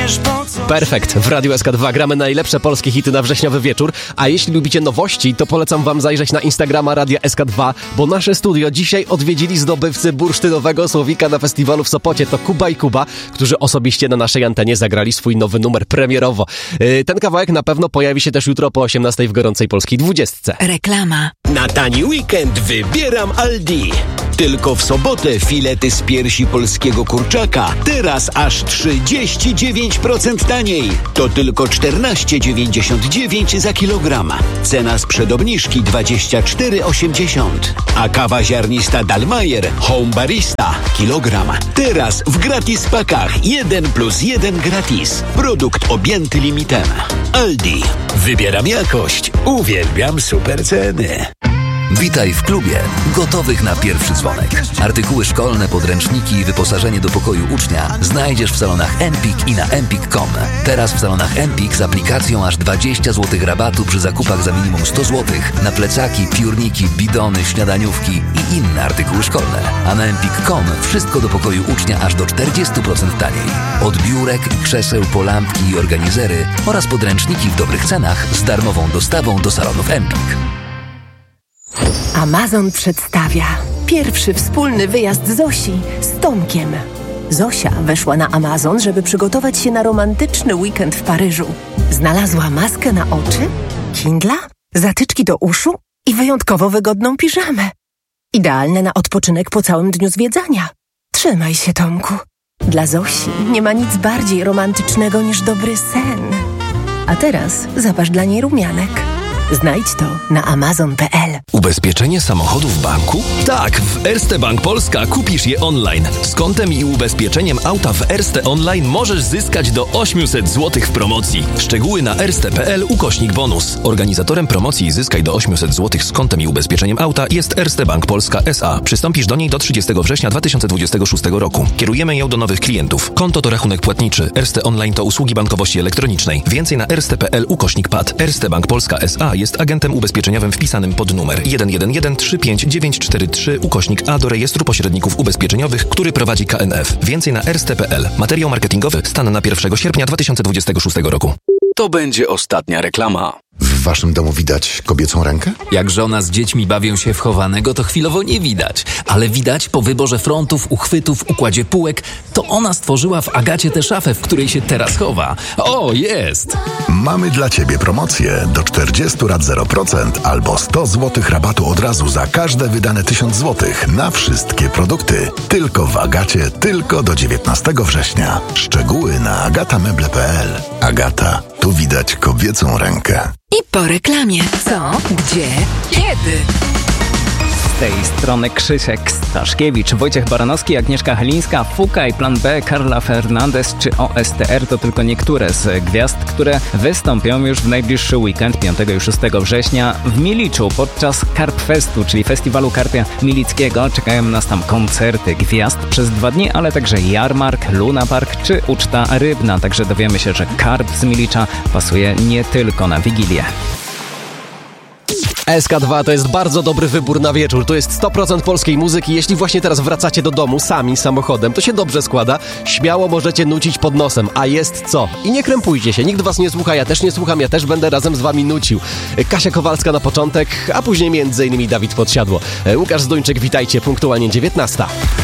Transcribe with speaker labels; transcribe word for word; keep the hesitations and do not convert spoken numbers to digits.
Speaker 1: wiesz po co.
Speaker 2: Perfekt. W Radiu S K dwa gramy najlepsze polskie hity na wrześniowy wieczór, a jeśli lubicie nowości, to polecam wam zajrzeć na Instagrama Radia S K dwa, bo nasze studio dzisiaj odwiedzili zdobywcy bursztynowego słowika na festiwalu w Sopocie. To Kuba i Kuba, którzy osobiście na naszej antenie zagrali swój nowy numer premierowo. Yy, ten kawałek na pewno pojawi się też jutro po osiemnastej w gorącej polskiej dwudziestce.
Speaker 3: Reklama.
Speaker 4: Na tani weekend wybieram Aldi. Tylko w sobotę filety z piersi polskiego kurczaka. Teraz aż trzydzieści dziewięć procent taniej. To tylko czternaście dziewięćdziesiąt dziewięć za kilogram. Cena sprzed obniżki dwadzieścia cztery osiemdziesiąt. A kawa ziarnista Dalmayer Home Barista kilogram. Teraz w gratis pakach jeden plus jeden gratis. Produkt objęty limitem. Aldi. Wybieram jakość. Uwielbiam super ceny.
Speaker 5: Witaj w klubie gotowych na pierwszy dzwonek. Artykuły szkolne, podręczniki i wyposażenie do pokoju ucznia znajdziesz w salonach Empik i na empik kropka com. Teraz w salonach Empik z aplikacją aż dwadzieścia złotych rabatu przy zakupach za minimum sto złotych na plecaki, piórniki, bidony, śniadaniówki i inne artykuły szkolne. A na empik kropka com wszystko do pokoju ucznia aż do czterdzieści procent taniej. Od biurek i krzeseł po lampki i organizery oraz podręczniki w dobrych cenach z darmową dostawą do salonów Empik.
Speaker 6: Amazon przedstawia pierwszy wspólny wyjazd Zosi z Tomkiem. Zosia weszła na Amazon, żeby przygotować się na romantyczny weekend w Paryżu. Znalazła maskę na oczy, Kindla, zatyczki do uszu i wyjątkowo wygodną piżamę. Idealne na odpoczynek po całym dniu zwiedzania. Trzymaj się, Tomku. Dla Zosi nie ma nic bardziej romantycznego niż dobry sen. A teraz zapasz dla niej rumianek. Znajdź to na amazon kropka p l.
Speaker 7: Ubezpieczenie samochodu w banku? Tak, w Erste Bank Polska kupisz je online. Z kontem i ubezpieczeniem auta w Erste Online możesz zyskać do osiemset złotych w promocji. Szczegóły na erste kropka p l ukośnik bonus. Organizatorem promocji Zyskaj do osiemset złotych z kontem i ubezpieczeniem auta jest Erste Bank Polska S A. Przystąpisz do niej do trzydziestego września dwa tysiące dwudziestego szóstego roku. Kierujemy ją do nowych klientów. Konto to rachunek płatniczy. Erste Online to usługi bankowości elektronicznej. Więcej na erste kropka p l ukośnik pad. Erste Bank Polska S A jest agentem ubezpieczeniowym wpisanym pod numer jeden jeden jeden trzy pięć dziewięć cztery trzy ukośnik A do rejestru pośredników ubezpieczeniowych, który prowadzi K N F. Więcej na erste kropka p l. Materiał marketingowy stan na pierwszego sierpnia dwa tysiące dwudziestego szóstego roku.
Speaker 4: To będzie ostatnia reklama.
Speaker 8: W waszym domu widać kobiecą rękę?
Speaker 5: Jak żona z dziećmi bawią się w chowanego, to chwilowo nie widać. Ale widać po wyborze frontów, uchwytów, układzie półek, to ona stworzyła w Agacie tę szafę, w której się teraz chowa. O, jest!
Speaker 8: Mamy dla ciebie promocję do czterdzieści rat zero procent albo sto złotych rabatu od razu za każde wydane tysiąc złotych na wszystkie produkty. Tylko w Agacie, tylko do dziewiętnastego września. Szczegóły na agatameble kropka p l. Agata, tu widać kobiecą rękę.
Speaker 3: I po reklamie. Co? Gdzie? Kiedy?
Speaker 9: Z tej strony Krzysiek Staszkiewicz, Wojciech Baranowski, Agnieszka Chylińska, Fuka i Plan B, Carla Fernandez czy O S T R to tylko niektóre z gwiazd, które wystąpią już w najbliższy weekend piątego i szóstego września w Miliczu podczas Karp Festu, czyli festiwalu karpia milickiego. Czekają nas tam koncerty gwiazd przez dwa dni, ale także jarmark, Luna Park czy uczta rybna. Także dowiemy się, że karp z Milicza pasuje nie tylko na Wigilię.
Speaker 2: S K dwa to jest bardzo dobry wybór na wieczór. To jest sto procent polskiej muzyki. Jeśli właśnie teraz wracacie do domu sami samochodem, to się dobrze składa. Śmiało możecie nucić pod nosem, a jest co. I nie krępujcie się, nikt was nie słucha, ja też nie słucham, ja też będę razem z wami nucił. Kasia Kowalska na początek, a później między innymi Dawid Podsiadło. Łukasz Zduńczyk, witajcie, punktualnie dziewiętnasta.